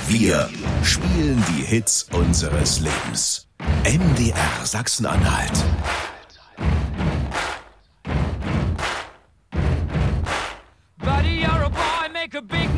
Wir spielen die Hits unseres Lebens. MDR Sachsen-Anhalt. Buddy, you're a boy, make a big